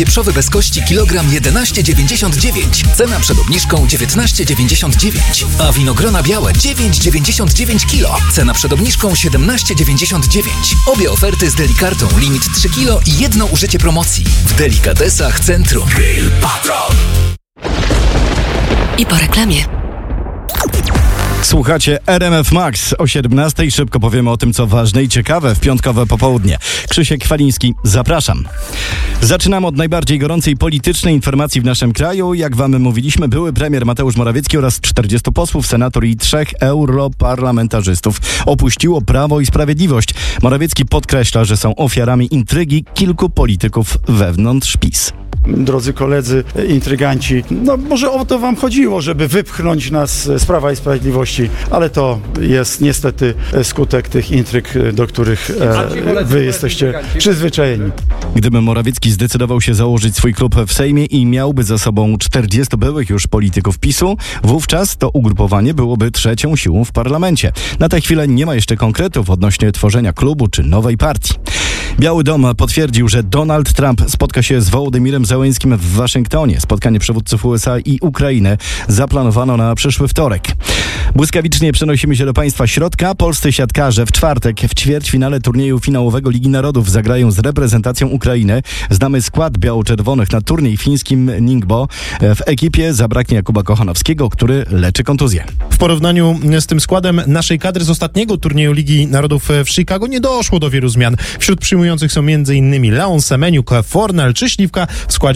Pieprzowy bez kości kilogram 11,99. Cena przed obniżką 19,99. A winogrona białe 9,99 kg. Cena przed obniżką 17,99. Obie oferty z Delikartą. Limit 3 kg i jedno użycie promocji. W Delikatesach Centrum. Grill Patrol. I po reklamie. Słuchacie RMF Max o 17:00. Szybko powiemy o tym, co ważne i ciekawe w piątkowe popołudnie. Krzysiek Kwaliński, zapraszam. Zaczynamy od najbardziej gorącej politycznej informacji w naszym kraju. Jak wam mówiliśmy, były premier Mateusz Morawiecki oraz 40 posłów, senator i 3 europarlamentarzystów opuściło Prawo i Sprawiedliwość. Morawiecki podkreśla, że są ofiarami intrygi kilku polityków wewnątrz PiS. Drodzy koledzy, intryganci, może o to wam chodziło, żeby wypchnąć nas z Prawa i Sprawiedliwości, ale to jest niestety skutek tych intryg, do których wy jesteście przyzwyczajeni. Gdyby Morawiecki zdecydował się założyć swój klub w Sejmie i miałby za sobą 40 byłych już polityków PiS-u, wówczas to ugrupowanie byłoby trzecią siłą w parlamencie. Na tę chwilę nie ma jeszcze konkretów odnośnie tworzenia klubu czy nowej partii. Biały Dom potwierdził, że Donald Trump spotka się z Wołodymirem Zełenskim w Waszyngtonie. Spotkanie przywódców USA i Ukrainy zaplanowano na przyszły wtorek. Błyskawicznie przenosimy się do państwa środka. Polscy siatkarze w czwartek w ćwierćfinale turnieju finałowego Ligi Narodów zagrają z reprezentacją Ukrainy. Znamy skład biało-czerwonych na turniej fińskim Ningbo. W ekipie zabraknie Jakuba Kochanowskiego, który leczy kontuzję. W porównaniu z tym składem naszej kadry z ostatniego turnieju Ligi Narodów w Chicago nie doszło do wielu zmian. Wśród przyjmujących są m.in. Leon Semeniuk, Fornal czy Śliwka w składzie